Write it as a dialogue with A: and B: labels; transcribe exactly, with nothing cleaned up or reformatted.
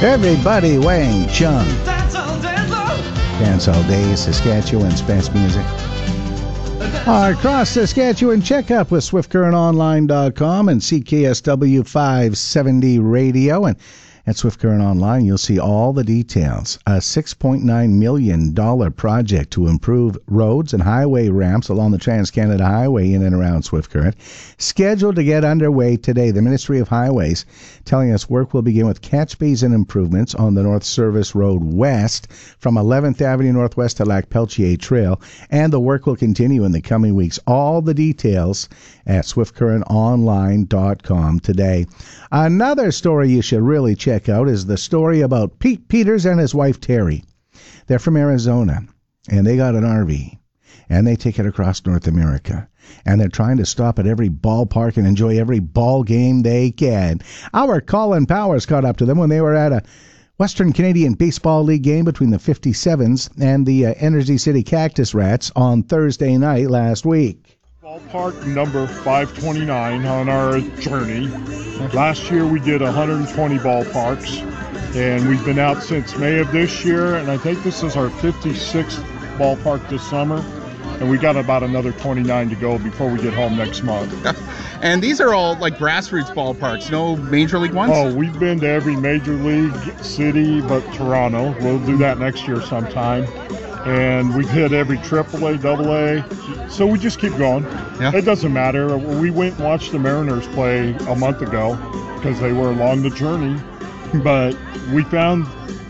A: Everybody, Wang Chung. Dance all day, Saskatchewan's best music. Across Saskatchewan, check up with swift current online dot com and C K S W five seventy Radio. And at Swift Current Online, you'll see all the details. A six point nine million dollars project to improve roads and highway ramps along the Trans-Canada Highway in and around Swift Current, scheduled to get underway today. The Ministry of Highways telling us work will begin with catch basin improvements on the North Service Road West from eleventh Avenue Northwest to Lac Peltier Trail, and the work will continue in the coming weeks. All the details at swift current online dot com today. Another story you should really check out is the story about Pete Peters and his wife Terry. They're from Arizona, and they got an R V, and they take it across North America, and they're trying to stop at every ballpark and enjoy every ball game they can. Our Colin Powers caught up to them when they were at a Western Canadian Baseball League game between the fifty-sevens and the uh, Energy City Cactus Rats on Thursday night last week.
B: Ballpark number five twenty-nine on our journey. Last year we did one hundred twenty ballparks, and we've been out since May of this year, and I think this is our fifty-sixth ballpark this summer, and we got about another twenty-nine to go before we get home next month.
C: And these are all like grassroots ballparks, no major league ones?
B: Oh, we've been to every major league city but Toronto. We'll do that next year sometime. And we've hit every triple A, double A, so we just keep going.
C: Yeah.
B: It doesn't matter. We went and watched the Mariners play a month ago because they were along the journey, but we found